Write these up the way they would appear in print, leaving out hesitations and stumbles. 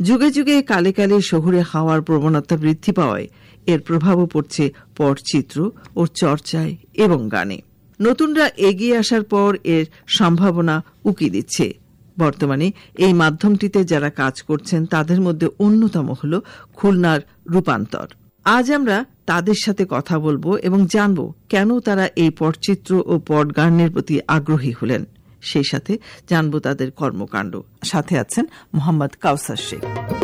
যুগে যুগে কালে কালে শহুরে হাওয়ার প্রবণতা বৃদ্ধি পাওয়ায় এর প্রভাবও পড়ছে পটচিত্র ও চর্চায় এবং গানে। নতুনরা এগিয়ে আসার পর এর সম্ভাবনা উকি দিচ্ছে। বর্তমানে এই মাধ্যমটিতে যারা কাজ করছেন তাদের মধ্যে অন্যতম হল খুলনার রূপান্তর। আজ আমরা তাদের সাথে কথা বলবো এবং জানব কেন তারা এই পটচিত্র ও পটগানের প্রতি আগ্রহী হলেন। সেই সাথে জানব তাদের কর্মকাণ্ড। সাথে আছেন মোহাম্মদ কাউসার শেখ।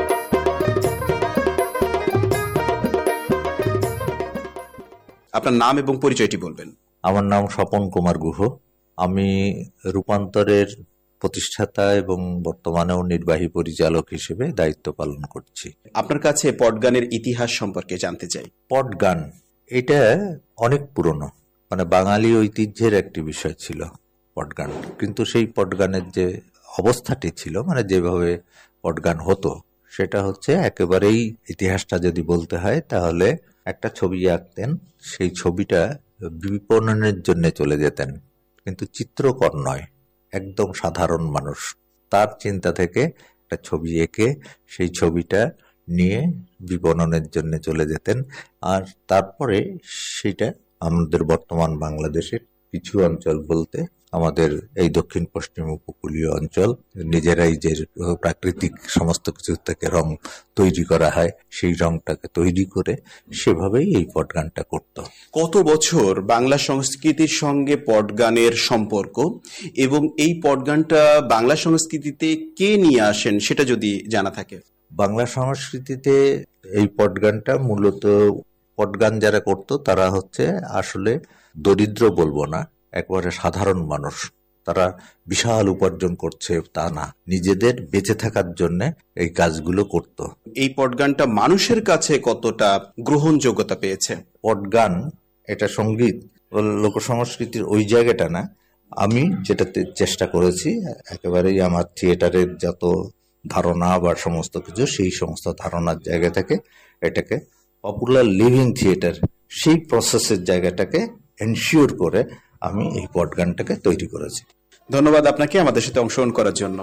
আপনার নাম এবং পরিচয়টি বলবেন। আমার নাম স্বপন কুমার গুহ। আমি রূপান্তরের প্রতিষ্ঠাতা এবং বর্তমানেও নির্বাহী পরিচালক হিসেবে দায়িত্ব পালন করছি। আপনার কাছে পটগানের ইতিহাস সম্পর্কে জানতে চাই। পটগান এটা অনেক পুরনো, মানে বাঙালি ঐতিহ্যের একটি বিষয় ছিল পটগান। কিন্তু সেই পটগানের যে অবস্থাটি ছিল, মানে যেভাবে পটগান হতো, সেটা হচ্ছে একেবারেই ইতিহাসটা যদি বলতে হয় তাহলে একটা ছবি আঁকতেন, সেই ছবিটা বিপণনের জন্য চলে যেতেন, কিন্তু চিত্রকর নয়, একদম সাধারণ মানুষ তার চিন্তা থেকে একটা ছবি এঁকে সেই ছবিটা নিয়ে বিপণনের জন্য চলে যেতেন। আর তারপরে সেটা আমাদের বর্তমান বাংলাদেশের কিছু অঞ্চল বলতে আমাদের এই দক্ষিণ পশ্চিম উপকূলীয় অঞ্চল নিজেরাই যে প্রাকৃতিক সমস্ত কিছু থেকে রং তৈরি করা হয়, সেই রংটাকে তৈরি করে সেভাবেই এই পটগানটা করত। কত বছর বাংলা সংস্কৃতির সঙ্গে পটগানের সম্পর্ক এবং এই পটগানটা বাংলা সংস্কৃতিতে কে নিয়ে আসেন সেটা যদি জানা থাকে। বাংলা সংস্কৃতিতে এই পটগানটা মূলত পটগান যারা করত তারা হচ্ছে আসলে দরিদ্র বলবো না, একবারে সাধারণ মানুষ। তারা বিশাল উপার্জন করছে তা না, নিজেদের বেঁচে থাকার জন্য এই কাজগুলো করত। এই পটগানটা মানুষের কাছে কতটা গ্রহণযোগ্যতা পেয়েছে? পটগান এটা সঙ্গীত লোকসংস্কৃতির ওই জায়গাটা না। আমি যেটাতে চেষ্টা করেছি একেবারেই আমার থিয়েটারের যত ধারণা বা সমস্ত কিছু, সেই সমস্ত ধারণার জায়গা থেকে এটাকে পপুলার লিভিং থিয়েটার, সেই প্রসেসের জায়গাটাকে এনশিওর করে আমি এই পটগানটাকে তৈরি করেছি। ধন্যবাদ আপনাকে আমাদের সাথে অংশগ্রহণ করার জন্য।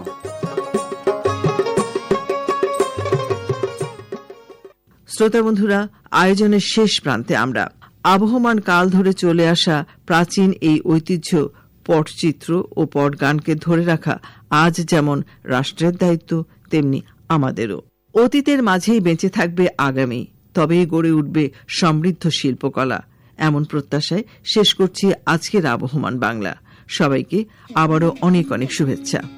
শ্রোতা বন্ধুরা, আয়োজনের শেষ প্রান্তে আমরা আবহমান কাল ধরে চলে আসা প্রাচীন এই ঐতিহ্য পটচিত্র ও পটগানকে ধরে রাখা আজ যেমন রাষ্ট্রের দায়িত্ব, তেমনি আমাদেরও। অতীতের মাঝেই বেঁচে থাকবে আগামী, তবেই গড়ে উঠবে সমৃদ্ধ শিল্পকলা। এমন প্রত্যাশায় শেষ করছি আজকের আবহমান বাংলা। সবাইকে আবারও অনেক অনেক শুভেচ্ছা।